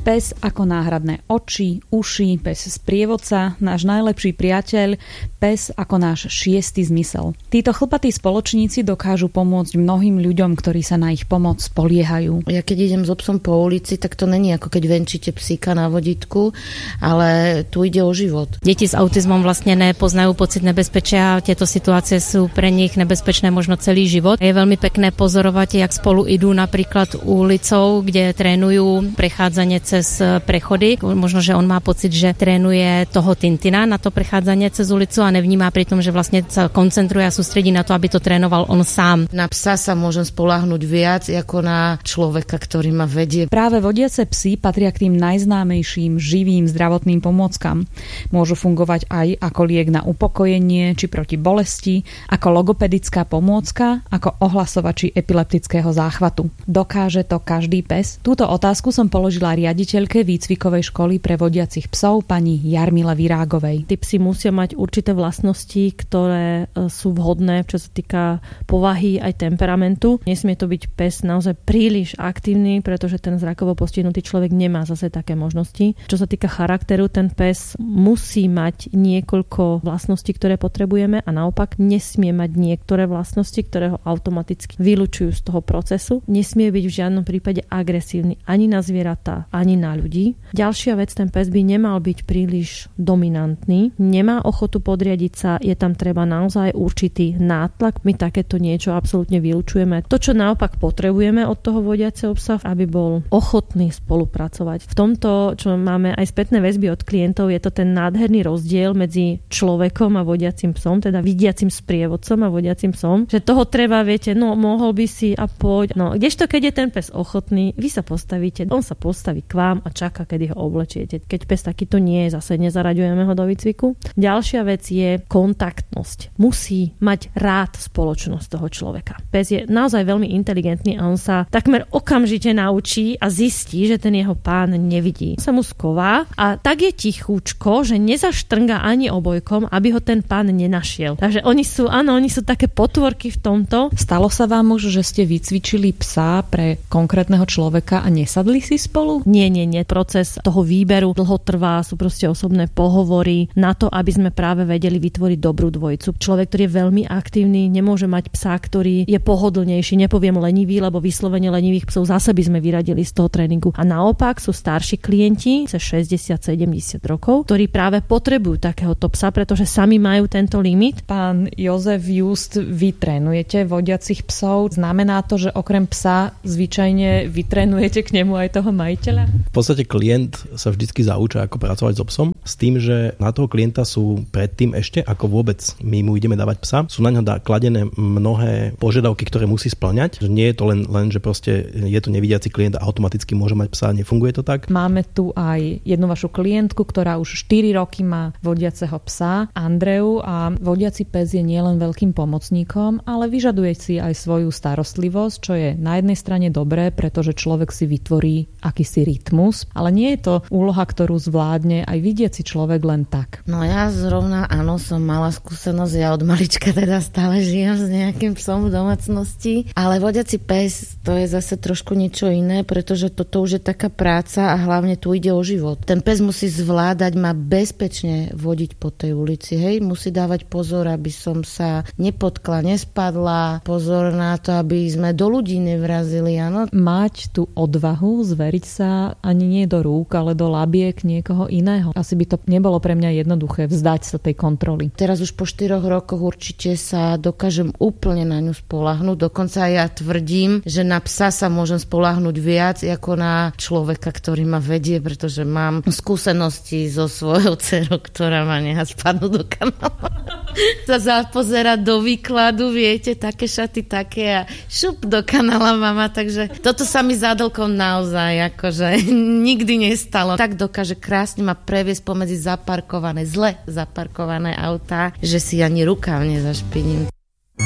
Pes ako náhradné oči, uši, pes sprievodca, náš najlepší priateľ, pes ako náš šiestý zmysel. Títo chlpatí spoločníci dokážu pomôcť mnohým ľuďom, ktorí sa na ich pomoc spoliehajú. Ja keď idem s obsom po ulici, tak to není ako keď venčíte psíka na vodítku, ale tu ide o život. Deti s autizmom vlastne nepoznajú pocit nebezpečia, tieto situácie sú pre nich nebezpečné možno celý život. Je veľmi pekné pozorovať, jak spolu idú napríklad ulicou, kde trénujú prechádzanie cez prechody. Možno, že on má pocit, že trénuje toho Tintina na to prechádzanie cez ulicu a nevníma pri tom, že vlastne sa koncentruje a sústredí na to, aby to trénoval on sám. Na psa sa môžem spoľahnúť viac ako na človeka, ktorý ma vedie. Práve vodiace psy patria k tým najznámejším živým zdravotným pomôckam. Môžu fungovať aj ako liek na upokojenie či proti bolesti, ako logopedická pomôcka, ako ohlasovači epileptického záchvatu. Dokáže to každý pes? Túto otázku som položila riaditeľke výcvikovej školy pre vodiacich psov pani Jarmile Virágovej. Tí psi musia mať určité vlastnosti, ktoré sú vhodné, čo sa týka povahy aj temperamentu. Nesmie to byť pes naozaj príliš aktívny, pretože ten zrakovo postihnutý človek nemá zase také možnosti. Čo sa týka charakteru, ten pes musí mať niekoľko vlastností, ktoré potrebujeme a naopak nesmie mať niektoré vlastnosti, ktoré ho automaticky vylučujú z toho procesu. Nesmie byť v žiadnom prípade agresívny ani na zvieratá, ani na ľudí. Ďalšia vec, ten pes by nemal byť príliš dominantný, nemá ochotu podriadiť sa, je tam treba naozaj určitý nátlak. My takéto niečo absolútne vylučujeme. To, čo naopak potrebujeme od toho vodiaceho psa, aby bol ochotný spolupracovať. V tomto, čo máme aj spätné väzby od klientov, je to ten nádherný rozdiel medzi človekom a vodiacim psom, teda vidiacim sprievodcom a vodiacim psom, že toho treba, viete, no mohol by si a poď. No, kdežto keď je ten pes ochotný, vy sa postavíte, on sa postaví k vám a čaká, kedy ho oblečiete. Keď pes takýto nie je, zase nezaraďujeme ho do výcviku. Ďalšia vec je kontaktnosť. Musí mať rád spoločnosť toho človeka. Pes je naozaj veľmi inteligentný a on sa takmer okamžite naučí a zistí, že ten jeho pán nevidí. Sa mu sková a tak je tichúčko, že nezaštrnga ani obojkom, aby ho ten pán nenašiel. Takže oni sú také potvorky v tomto. Stalo sa vám už, že ste vycvičili psa pre konkrétneho človeka a nesadli si spolu? Nie. Proces toho výberu dlho trvá, sú proste osobné pohovory na to, aby sme práve vedeli vytvoriť dobrú dvojicu. Človek, ktorý je veľmi aktívny, nemôže mať psa, ktorý je pohodlnejší, nepoviem lenivý, lebo vyslovene lenivých psov zase by sme vyradili z toho tréningu. A naopak sú starší klienti, cez 60-70 rokov, ktorí práve potrebujú takéhoto psa, pretože sami majú tento limit. Pán Jozef Just, vy trénujete vodiacich psov. Znamená to, že okrem psa zvyčajne vytrénujete k nemu aj toho majiteľa? V podstate klient sa vždycky zaučí, ako pracovať so psom, s tým, že na toho klienta sú predtým ešte, ako vôbec my mu ideme dávať psa, sú na ňo kladené mnohé požiadavky, ktoré musí spĺňať. Že nie je to len, že proste je to nevidiaci klient a automaticky môže mať psa, nefunguje to tak. Máme tu aj jednu vašu klientku, ktorá už 4 roky má vodiaceho psa, Andreu, a vodiaci pes je nielen veľkým pomocníkom, ale vyžaduje si aj svoju starostlivosť, čo je na jednej strane dobré, pretože človek si vytvorí akýsi rytmus, ale nie je to úloha, ktorú zvládne aj vidiaci človek len tak. No ja zrovna, áno, som mala skúsenosť, ja od malička teda stále žijem s nejakým psom v domácnosti, ale vodiaci pes to je zase trošku niečo iné, pretože toto už je taká práca a hlavne tu ide o život. Ten pes musí zvládať ma bezpečne vodiť po tej ulici, hej, musí dávať pozor, aby som sa nepotkla, nespadla, pozor na to, aby sme do ľudí nevrazili, áno. Mať tú odvahu zveriť sa ani nie do rúk, ale do labiek niekoho iného. Asi by to nebolo pre mňa jednoduché vzdať sa tej kontroly. Teraz už po 4 rokoch určite sa dokážem úplne na ňu spoľahnúť. Dokonca ja tvrdím, že na psa sa môžem spoľahnúť viac ako na človeka, ktorý ma vedie, pretože mám skúsenosti so svojou dcerou, ktorá ma nechá spadnúť do kanála. Sa zapozerať do výkladu, viete, také šaty, také a šup do kanála mama, takže toto sa mi za dlkom naozaj akože nikdy nestalo. Tak dokáže krásne ma previesť pomedzi zle zaparkované autá, že si ani rukav nezašpiním.